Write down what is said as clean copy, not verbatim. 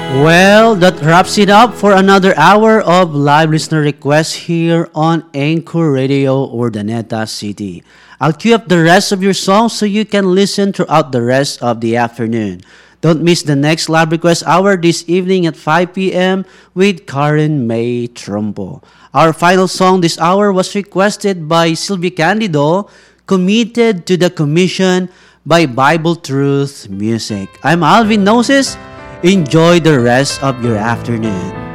Well, that wraps it up for another hour of live listener requests here on Anchor Radio Urdaneta City. I'll queue up the rest of your songs so you can listen throughout the rest of the afternoon. Don't miss the next live request hour this evening at 5 p.m. with Karen May Trumpo. Our final song this hour was requested by Sylvie Candido, Committed to the Commission by Bible Truth Music. I'm Alvin Gnosis. Enjoy the rest of your afternoon.